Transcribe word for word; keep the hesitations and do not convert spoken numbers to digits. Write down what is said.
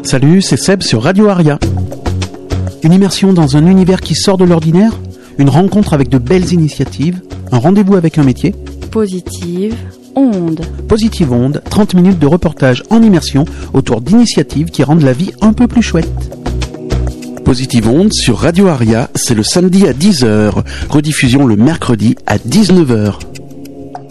Salut, c'est Seb sur Radio Aria. Une immersion dans un univers qui sort de l'ordinaire, une rencontre avec de belles initiatives, un rendez-vous avec un métier. Positive Onde. Positive Onde, trente minutes de reportage en immersion autour d'initiatives qui rendent la vie un peu plus chouette. Positive Onde sur Radio Aria, c'est le samedi à dix heures, rediffusion le mercredi à dix-neuf heures.